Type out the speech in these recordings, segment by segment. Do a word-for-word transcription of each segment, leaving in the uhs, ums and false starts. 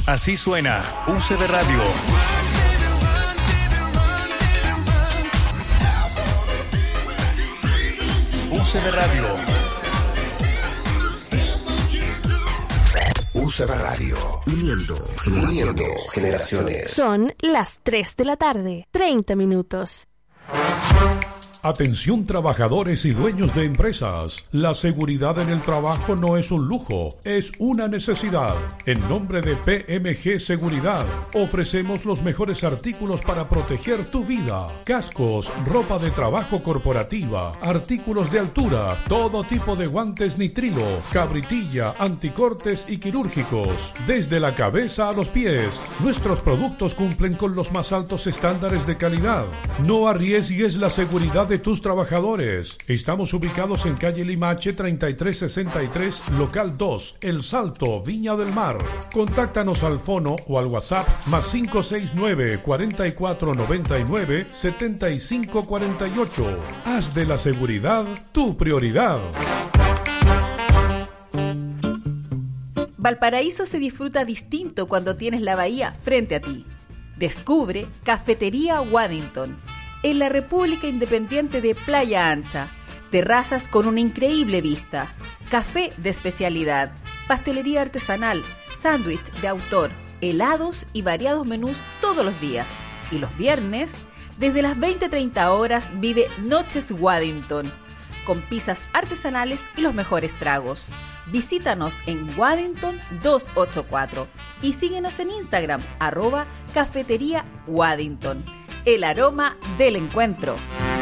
Así suena U C B Radio. U C B Radio. U C B Radio. Uniendo, uniendo generaciones. Son las tres de la tarde, treinta minutos. Atención trabajadores y dueños de empresas. La seguridad en el trabajo no es un lujo, es una necesidad. En nombre de P M G Seguridad, ofrecemos los mejores artículos para proteger tu vida. Cascos, ropa de trabajo corporativa, artículos de altura, todo tipo de guantes nitrilo, cabritilla, anticortes y quirúrgicos. Desde la cabeza a los pies, nuestros productos cumplen con los más altos estándares de calidad. No arriesgues la seguridad de tus trabajadores. Estamos ubicados en calle Limache treinta y tres sesenta y tres, local dos, El Salto, Viña del Mar. Contáctanos al fono o al WhatsApp más cinco seis nueve, cuarenta y cuatro noventa y nueve, setenta y cinco cuarenta y ocho. Haz de la seguridad tu prioridad. Valparaíso se disfruta distinto cuando tienes la bahía frente a ti. Descubre Cafetería Waddington, en la República Independiente de Playa Ancha. Terrazas con una increíble vista, café de especialidad, pastelería artesanal, sándwich de autor, helados y variados menús todos los días. Y los viernes, desde las veinte treinta horas, vive Noches Waddington, con pizzas artesanales y los mejores tragos. Visítanos en Waddington doscientos ochenta y cuatro y síguenos en Instagram, arroba Cafetería Waddington. El aroma del encuentro.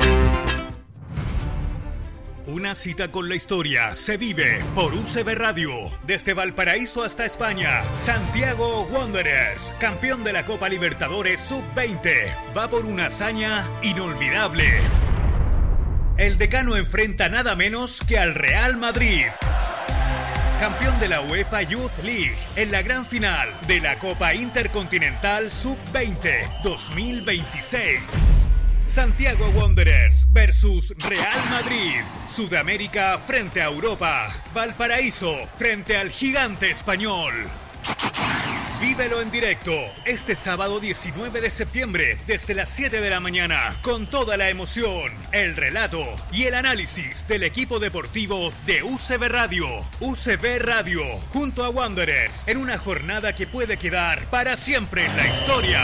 Una cita con la historia se vive por U C B Radio. Desde Valparaíso hasta España, Santiago Wanderers, campeón de la Copa Libertadores sub veinte, va por una hazaña inolvidable. El decano enfrenta nada menos que al Real Madrid, campeón de la UEFA Youth League, en la gran final de la Copa Intercontinental sub veinte dos mil veintiséis. Santiago Wanderers versus Real Madrid. Sudamérica frente a Europa. Valparaíso frente al gigante español. Vívelo en directo este sábado diecinueve de septiembre desde las siete de la mañana con toda la emoción, el relato y el análisis del equipo deportivo de U C B Radio. U C B Radio junto a Wanderers en una jornada que puede quedar para siempre en la historia.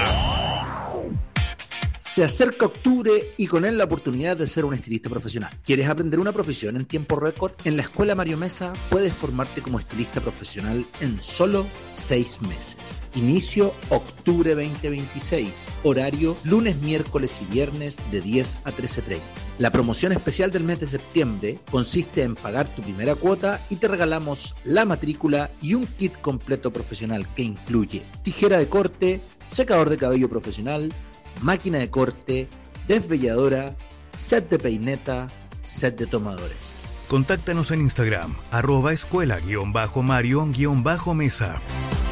Se acerca octubre y con él la oportunidad de ser un estilista profesional. ¿Quieres aprender una profesión en tiempo récord? En la Escuela Mario Mesa puedes formarte como estilista profesional en solo seis meses. Inicio octubre veinte veintiséis. Horario lunes, miércoles y viernes de diez a trece treinta. La promoción especial del mes de septiembre consiste en pagar tu primera cuota y te regalamos la matrícula y un kit completo profesional que incluye tijera de corte, secador de cabello profesional, máquina de corte, desvelladora, set de peineta, set de tomadores. Contáctanos en Instagram, arroba escuela guión bajo Mario guión bajo Mesa.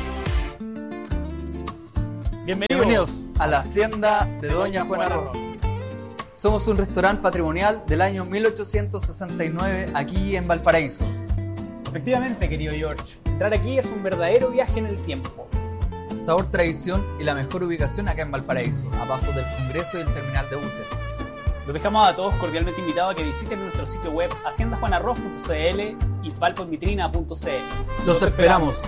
Bienvenidos. Bienvenidos a la hacienda de Doña Juana Ross. Somos un restaurante patrimonial del año mil ochocientos sesenta y nueve aquí en Valparaíso. Efectivamente, querido George, entrar aquí es un verdadero viaje en el tiempo. Sabor, tradición y la mejor ubicación acá en Valparaíso, a pasos del Congreso y el terminal de buses. Los dejamos a todos cordialmente invitados a que visiten nuestro sitio web hacienda juan arroz punto c l y valpo en vitrina punto c l. Los, Los esperamos.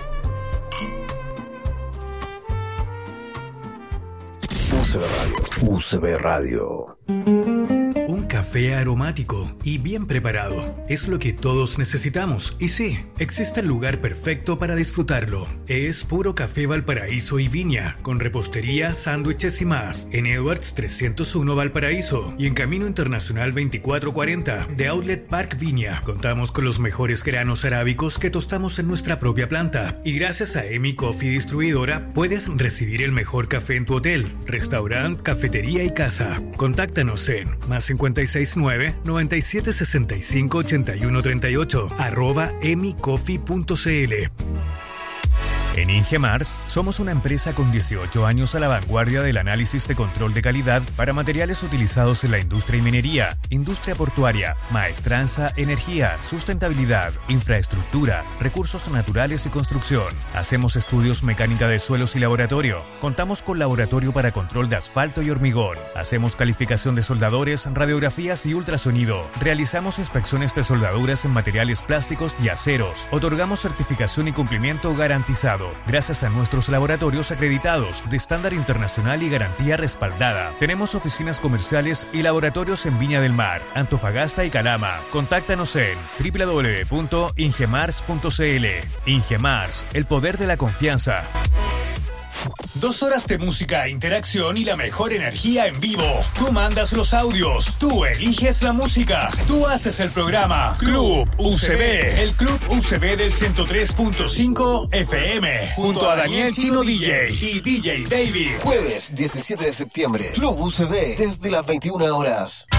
U C B Radio. U C B Radio. Un café aromático y bien preparado es lo que todos necesitamos. Y sí, existe el lugar perfecto para disfrutarlo. Es Puro Café Valparaíso y Viña, con repostería, sándwiches y más, en Edwards trescientos uno Valparaíso y en Camino Internacional veinticuatro cuarenta de Outlet Park Viña. Contamos con los mejores granos arábicos que tostamos en nuestra propia planta. Y gracias a Emi Coffee Distribuidora puedes recibir el mejor café en tu hotel, restaurante, cafetería y casa. Contáctanos en más cincuenta y seis nueve, noventa y siete sesenta y cinco, ochenta y uno treinta y ocho arroba emicoffee punto c l. En Ingemars somos una empresa con dieciocho años a la vanguardia del análisis de control de calidad para materiales utilizados en la industria y minería, industria portuaria, maestranza, energía, sustentabilidad, infraestructura, recursos naturales y construcción. Hacemos estudios mecánica de suelos y laboratorio. Contamos con laboratorio para control de asfalto y hormigón. Hacemos calificación de soldadores, radiografías y ultrasonido. Realizamos inspecciones de soldaduras en materiales plásticos y aceros. Otorgamos certificación y cumplimiento garantizado gracias a nuestros laboratorios acreditados de estándar internacional y garantía respaldada. Tenemos oficinas comerciales y laboratorios en Viña del Mar, Antofagasta y Calama. Contáctanos en doble u doble u doble u punto ingemars punto c l. Ingemars, el poder de la confianza. Dos horas de música e interacción y la mejor energía en vivo. Tú mandas los audios, tú eliges la música, tú haces el programa. Club U C B, el Club U C B del ciento tres punto cinco F M, junto a Daniel Chino D J y D J David. Jueves diecisiete de septiembre, Club U C B, desde las veintiuna horas.